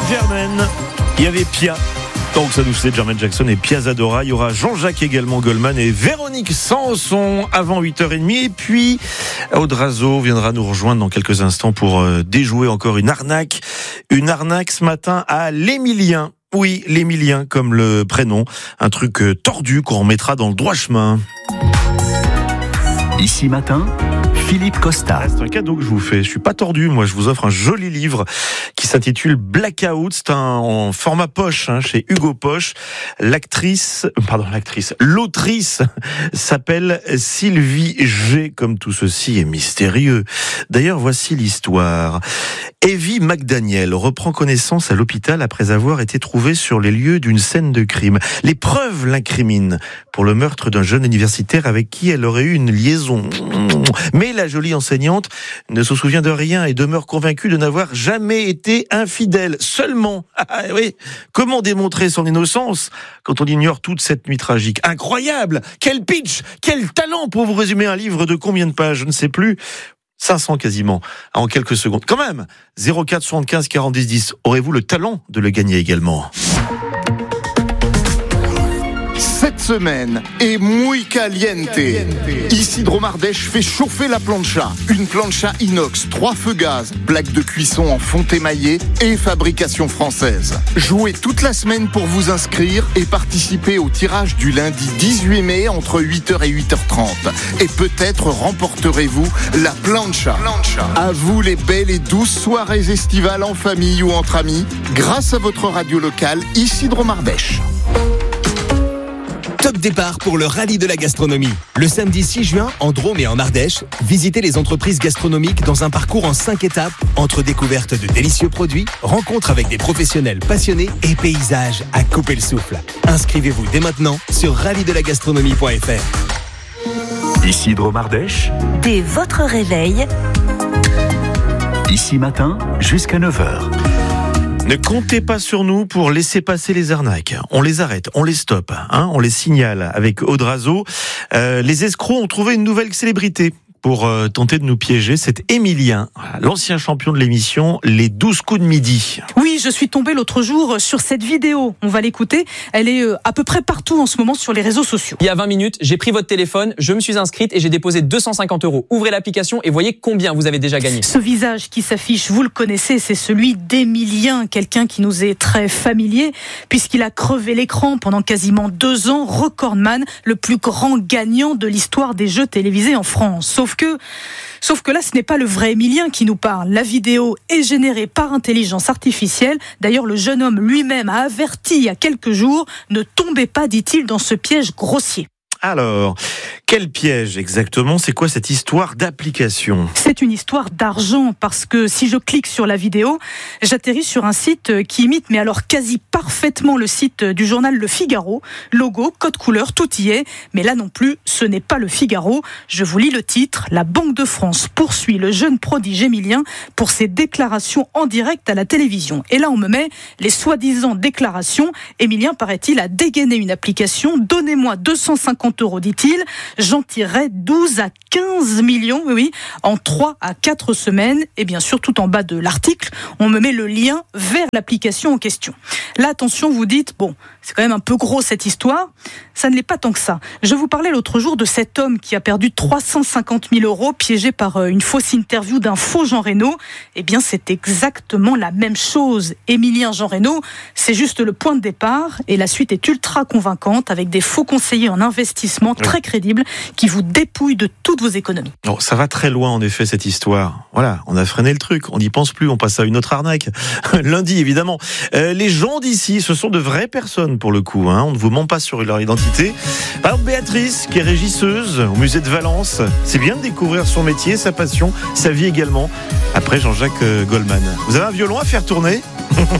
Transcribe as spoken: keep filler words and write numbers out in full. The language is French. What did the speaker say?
Germaine, il y avait Pia. Donc ça nous fait Jermaine Jackson et Pia Zadora. Il y aura Jean-Jacques également, Goldman et Véronique Sanson avant huit heures trente. Et puis Audrazo viendra nous rejoindre dans quelques instants pour euh, déjouer encore une arnaque. Une arnaque ce matin à l'Émilien. Oui, l'Émilien comme le prénom. Un truc euh, tordu qu'on remettra dans le droit chemin. Ici matin, Philippe Costa. C'est un cadeau que je vous fais. Je suis pas tordu, moi. Je vous offre un joli livre qui s'intitule Blackout. C'est un en format poche, hein, chez Hugo Poche. L'actrice, pardon, l'actrice, l'autrice s'appelle Sylvie G. Comme tout ceci est mystérieux. D'ailleurs, voici l'histoire. Evie McDaniel reprend connaissance à l'hôpital après avoir été trouvée sur les lieux d'une scène de crime. Les preuves l'incriminent pour le meurtre d'un jeune universitaire avec qui elle aurait eu une liaison. Mais la jolie enseignante ne se souvient de rien et demeure convaincue de n'avoir jamais été infidèle. Seulement, ah oui, comment démontrer son innocence quand on ignore toute cette nuit tragique? Incroyable! Quel pitch! Quel talent pour vous résumer un livre de combien de pages? Je ne sais plus. cinq cents quasiment, en quelques secondes. Quand même, zéro quatre soixante-quinze quarante-dix dix. Aurez-vous le talent de le gagner également? Cette semaine est muy caliente. Isidro Mardèche fait chauffer la plancha. Une plancha inox, trois feux gaz, plaque de cuisson en fonte émaillée et fabrication française. Jouez toute la semaine pour vous inscrire et participer au tirage du lundi dix-huit mai entre huit heures et huit heures trente. Et peut-être remporterez-vous la plancha. À vous les belles et douces soirées estivales en famille ou entre amis, grâce à votre radio locale Isidro Mardèche. Top départ pour le rallye de la gastronomie. Le samedi six juin, en Drôme et en Ardèche, visitez les entreprises gastronomiques dans un parcours en cinq étapes, entre découvertes de délicieux produits, rencontres avec des professionnels passionnés et paysages à couper le souffle. Inscrivez-vous dès maintenant sur rallye de la gastronomie point f r. Isidro Mardèche. Dès votre réveil. Ici matin, jusqu'à neuf heures. Ne comptez pas sur nous pour laisser passer les arnaques. On les arrête, on les stoppe, hein, on les signale avec Audrazo. Euh, les escrocs ont trouvé une nouvelle célébrité pour euh, tenter de nous piéger. C'est Émilien, l'ancien champion de l'émission Les douze coups de midi. Oui, je suis tombée l'autre jour sur cette vidéo. On va l'écouter. Elle est à peu près partout en ce moment sur les réseaux sociaux. Il y a vingt minutes, j'ai pris votre téléphone, je me suis inscrite et j'ai déposé deux cent cinquante euros. Ouvrez l'application et voyez combien vous avez déjà gagné. Ce visage qui s'affiche, vous le connaissez, c'est celui d'Émilien, quelqu'un qui nous est très familier puisqu'il a crevé l'écran pendant quasiment deux ans, recordman, le plus grand gagnant de l'histoire des jeux télévisés en France. Sauf que, sauf que là, ce n'est pas le vrai Émilien qui nous parle. La vidéo est générée par intelligence artificielle. D'ailleurs, le jeune homme lui-même a averti il y a quelques jours, ne tombez pas, dit-il, dans ce piège grossier. Alors, quel piège exactement? C'est quoi cette histoire d'application? C'est une histoire d'argent parce que si je clique sur la vidéo, j'atterris sur un site qui imite, mais alors quasi parfaitement le site du journal Le Figaro. Logo, code couleur, tout y est. Mais là non plus, ce n'est pas Le Figaro. Je vous lis le titre. La Banque de France poursuit le jeune prodige Émilien pour ses déclarations en direct à la télévision. Et là, on me met les soi-disant déclarations. Émilien, paraît-il, a dégainé une application. Donnez-moi deux cent cinquante euros, dit-il. J'en tirerai douze à quinze millions, oui, oui, en trois à quatre semaines. Et bien sûr, tout en bas de l'article, on me met le lien vers l'application en question. Là, attention, vous dites, bon, c'est quand même un peu gros cette histoire. Ça ne l'est pas tant que ça. Je vous parlais l'autre jour de cet homme qui a perdu trois cent cinquante mille euros piégé par une fausse interview d'un faux Jean Reno. Eh bien, c'est exactement la même chose. Émilien Jean Reno, c'est juste le point de départ et la suite est ultra convaincante avec des faux conseillers en investissement très crédibles qui vous dépouillent de toutes vos économies. Oh, ça va très loin en effet cette histoire. Voilà, on a freiné le truc, on n'y pense plus, on passe à une autre arnaque. Lundi évidemment. Euh, les gens d'ici, ce sont de vraies personnes pour le coup, hein. On ne vous ment pas sur leur identité. Par exemple Béatrice, qui est régisseuse au musée de Valence. C'est bien de découvrir son métier, sa passion, sa vie également. Après Jean-Jacques Goldman. Vous avez un violon à faire tourner ?